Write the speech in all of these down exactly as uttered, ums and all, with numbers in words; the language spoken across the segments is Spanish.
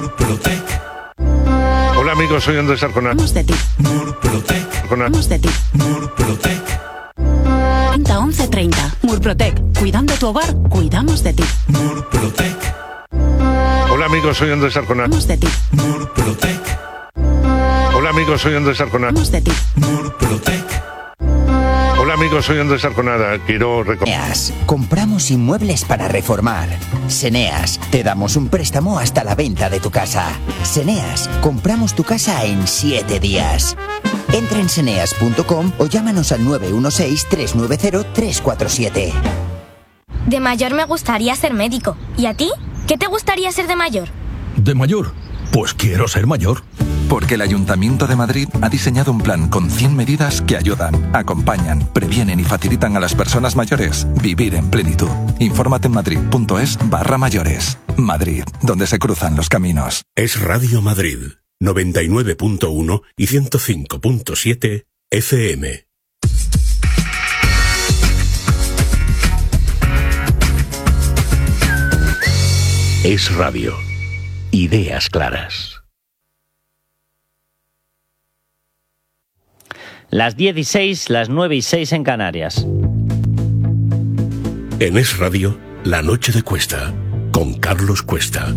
Murprotec. Hola amigos, soy Andrés Arconada. Cuidamos de ti. Murprotec. Cuidamos de ti. Murprotec. treinta once treinta. Murprotec. Cuidando tu hogar, cuidamos de ti. Murprotec. Hola amigos, soy Andrés Arconada. Cuidamos de ti. Murprotec. Hola amigos, soy Andrés Arconada. Cuidamos de ti. Murprotec. Hola amigos, soy Andrés Arconada. Quiero recordar. Seneas, compramos inmuebles para reformar. Seneas, te damos un préstamo hasta la venta de tu casa. Seneas, compramos tu casa en siete días. Entra en seneas punto com o llámanos al nueve uno seis, tres nueve cero, tres cuatro siete. De mayor me gustaría ser médico. ¿Y a ti? ¿Qué te gustaría ser de mayor? ¿De mayor? Pues quiero ser mayor. Porque el Ayuntamiento de Madrid ha diseñado un plan con cien medidas que ayudan, acompañan, previenen y facilitan a las personas mayores vivir en plenitud. Infórmate en madrid.es barra mayores. Madrid, donde se cruzan los caminos. Es Radio Madrid, noventa y nueve punto uno y ciento cinco punto siete F M. Es Radio. Ideas claras. Las diez y seis, las nueve y seis en Canarias. En Es Radio, La Noche de Cuesta, con Carlos Cuesta.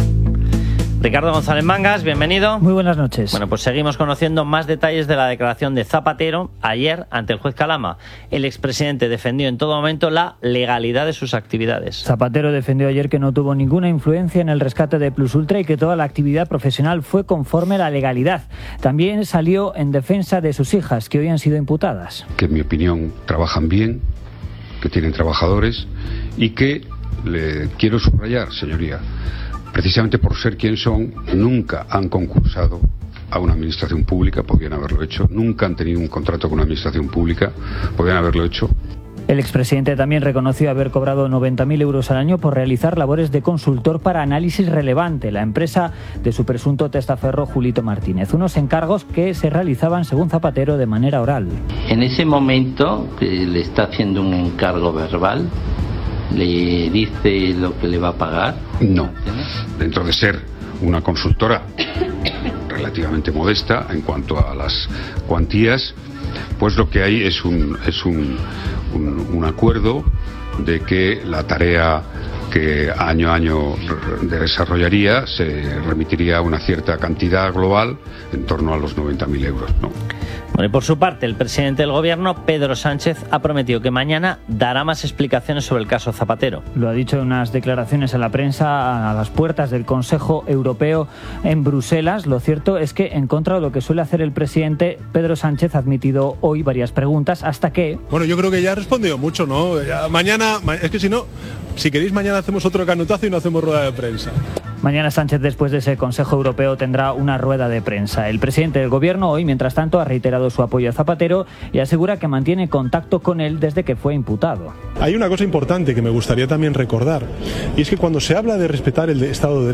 Ricardo González Mangas, bienvenido. Muy buenas noches. Bueno, pues seguimos conociendo más detalles de la declaración de Zapatero ayer ante el juez Calama. El expresidente defendió en todo momento la legalidad de sus actividades. Zapatero defendió ayer que no tuvo ninguna influencia en el rescate de Plus Ultra y que toda la actividad profesional fue conforme a la legalidad. También salió en defensa de sus hijas, que hoy han sido imputadas. Que en mi opinión trabajan bien, que tienen trabajadores y que, le quiero subrayar, señoría, precisamente por ser quien son, nunca han concursado a una administración pública, podrían haberlo hecho, nunca han tenido un contrato con una administración pública, podrían haberlo hecho. El expresidente también reconoció haber cobrado noventa mil euros al año por realizar labores de consultor para Análisis Relevante, la empresa de su presunto testaferro Julito Martínez. Unos encargos que se realizaban, según Zapatero, de manera oral. En ese momento, que le está haciendo un encargo verbal, ¿le dice lo que le va a pagar? No. Dentro de ser una consultora relativamente modesta en cuanto a las cuantías, pues lo que hay es un, es un, un, un acuerdo de que la tarea que año a año desarrollaría se remitiría a una cierta cantidad global en torno a los noventa mil euros, ¿no? Bueno, y por su parte, el presidente del gobierno, Pedro Sánchez, ha prometido que mañana dará más explicaciones sobre el caso Zapatero. Lo ha dicho en unas declaraciones a la prensa a las puertas del Consejo Europeo en Bruselas. Lo cierto es que, en contra de lo que suele hacer el presidente, Pedro Sánchez ha admitido hoy varias preguntas hasta que... Bueno, yo creo que ya ha respondido mucho, ¿no? Ya, mañana, es que si no, si queréis mañana hacemos otro canutazo y no hacemos rueda de prensa. Mañana Sánchez, después de ese Consejo Europeo, tendrá una rueda de prensa. El presidente del gobierno hoy, mientras tanto, ha reiterado su apoyo a Zapatero y asegura que mantiene contacto con él desde que fue imputado. Hay una cosa importante que me gustaría también recordar, y es que cuando se habla de respetar el Estado de Derecho,